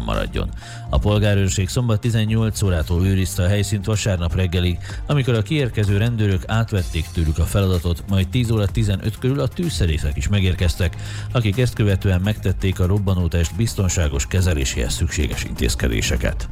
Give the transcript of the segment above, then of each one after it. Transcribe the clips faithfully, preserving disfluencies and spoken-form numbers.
maradjon. A polgárőrség szombat tizennyolc órától őrizte a helyszínt vasárnap reggelig, amikor a kiérkező rendőrök átvették tőlük a feladatot, majd tíz óra tizenöt körül a tűzszerészek is megérkeztek, akik ezt követően megtették a robbanótest biztonságos kezeléséhez szükséges intézkedéseket.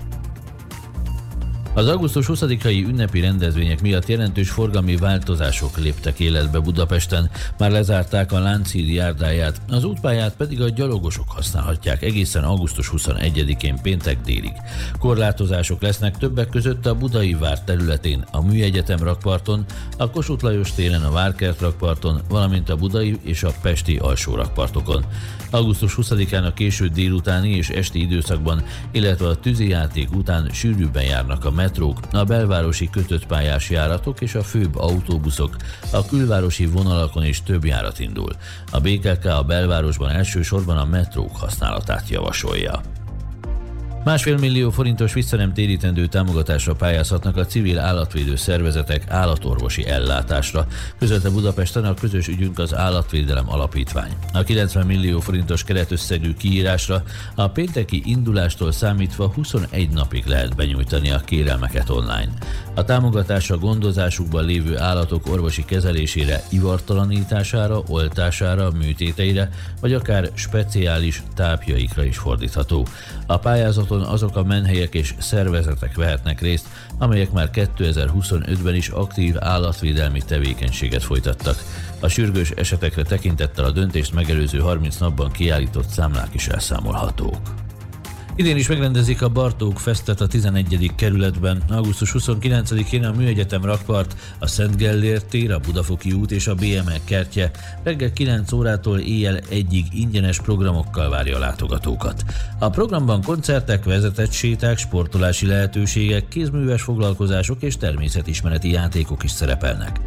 Az augusztus huszadikai ünnepi rendezvények miatt jelentős forgalmi változások léptek életbe Budapesten, már lezárták a Lánchíd járdáját, az útpályát pedig a gyalogosok használhatják egészen augusztus huszonegyedikén péntek délig. Korlátozások lesznek többek között a Budai vár területén, a Műegyetem rakparton, a Kossuth Lajos téren, a Várkert rakparton, valamint a budai és a pesti alsó rakpartokon. augusztus huszadikán a késő délutáni és esti időszakban, illetve a tűzijáték után sűrűbben járnak a metrók, a belvárosi kötött pályás járatok és a főbb autóbuszok, a külvárosi vonalakon is több járat indul. A bé ká ká a belvárosban elsősorban a metrók használatát javasolja. Másfél millió forintos visszanemtérítendő támogatásra pályázhatnak a civil állatvédő szervezetek állatorvosi ellátásra, közölte Budapesten a Közös ügyünk az Állatvédelem Alapítvány. A kilencven millió forintos keretösszegű kiírásra a pénteki indulástól számítva huszonegy napig lehet benyújtani a kérelmeket online. A támogatás a gondozásukban lévő állatok orvosi kezelésére, ivartalanítására, oltására, műtéteire, vagy akár speciális tápjaikra is fordítható. A pályázaton azok a menhelyek és szervezetek vehetnek részt, amelyek már kétezer-huszonötben is aktív állatvédelmi tevékenységet folytattak. A sürgős esetekre tekintettel a döntést megelőző harminc napban kiállított számlák is elszámolhatók. Idén is megrendezik a Bartók Festet a tizenegyedik kerületben. augusztus huszonkilencedikén a Műegyetem rakpart, a Szent Gellért tér, a Budafoki út és a bé em e kertje reggel kilenc órától éjjel egyig ingyenes programokkal várja a látogatókat. A programban koncertek, vezetett séták, sportolási lehetőségek, kézműves foglalkozások és természetismereti játékok is szerepelnek.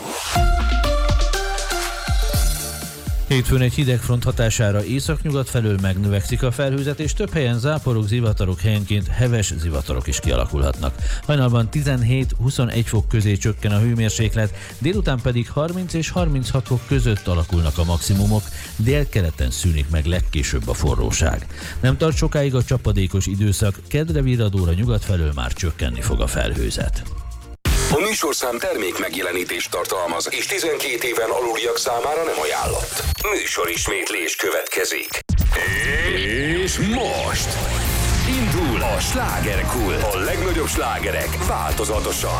Hétfőn egy hideg front hatására északnyugat felől megnövekszik a felhőzet, és több helyen záporok, zivatarok, helyenként heves zivatarok is kialakulhatnak. Hajnalban tizenhét-huszonegy fok közé csökken a hőmérséklet, délután pedig harminc és harminchat fok között alakulnak a maximumok, délkeleten szűnik meg legkésőbb a forróság. Nem tart sokáig a csapadékos időszak, kedre virradóra nyugat felől már csökkenni fog a felhőzet. A műsorszám termék megjelenítést tartalmaz, és tizenkét éven aluliak számára nem ajánlott. Műsorismétlés következik. És most indul a Slágerkult. A legnagyobb slágerek változatosan